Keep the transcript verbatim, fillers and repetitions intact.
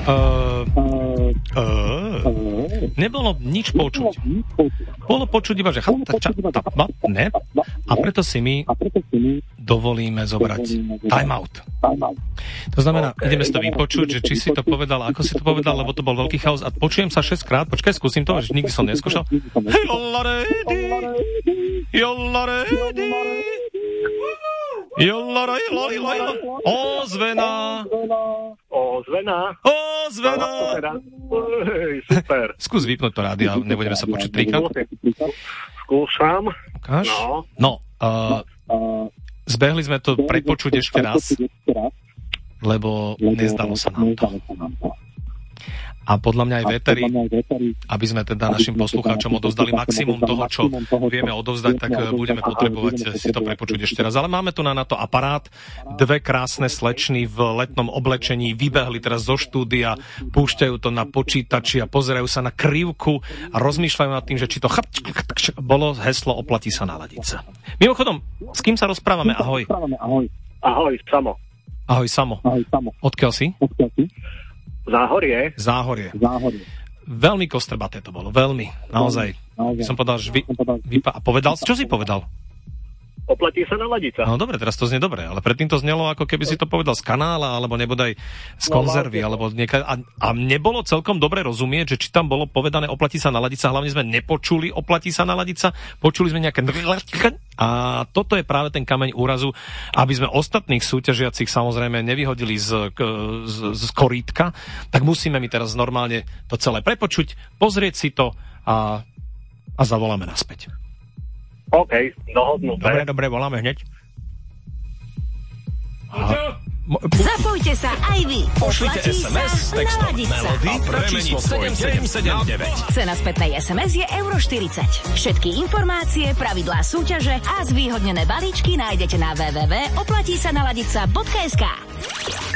Uh, uh, nebolo nič počuť. Bolo počuť iba, že ne, a preto si my dovolíme zobrať time out. To znamená, okay. Ideme si to vypočuť, že či si to povedal, ako si to povedal, lebo to bol veľký chaos a počujem sa šesťkrát, počkaj, skúsim to, že nikdy som neskúšal. Ozvena. Ozvena. Ozvena. Super. Skús vypnúť to rádio, nebudeme sa počuť trikrát. Skúšam. Ukáž? No. No, uh, zbehli sme to prepočuť ešte raz, lebo nezdalo sa nám to. A podľa mňa aj veteri, aby sme teda našim poslucháčom odovzdali maximum toho, čo vieme odovzdať, tak budeme potrebovať si to prepočuť ešte raz. Ale máme tu na, na to aparát. Dve krásne slečny v letnom oblečení vybehli teraz zo štúdia, púšťajú to na počítači a pozerajú sa na krivku a rozmýšľajú nad tým, že či to chap, bolo heslo oplatí sa naladiť sa. Mimochodom, s kým sa rozprávame? Ahoj. Ahoj, Samo. Ahoj, Samo. Odkiaľ si? Záhorie. Záhorie. Záhorie. Veľmi kostrbaté to bolo, veľmi. Naozaj. Naozaj. Som povedal, že vy, vy, a povedal, čo si povedal? Oplatí sa naladiť sa. No dobre, teraz to znie dobre, ale predtým to znelo, ako keby si to povedal z kanála, alebo nebodaj z konzervy, alebo nieka... a, a nebolo celkom dobre rozumieť, že či tam bolo povedané oplatí sa naladiť sa, hlavne sme nepočuli oplatí sa naladiť sa, počuli sme nejaké... A toto je práve ten kameň úrazu, aby sme ostatných súťažiacich samozrejme nevyhodili z, z, z korítka, tak musíme my teraz normálne to celé prepočuť, pozrieť si to a, a zavoláme naspäť. OK, dohodnuté. Dobre, dobre, voláme hneď. Aha. Zapojte sa aj vy. Pošlite es em es s textom Melody a číslo sedem sedem sedem deväť. Cena spätnej es em es je euro štyridsať. Všetky informácie, pravidlá súťaže a zvýhodnené balíčky nájdete na w w w bodka oplatí sa naladiť sa bodka es ká.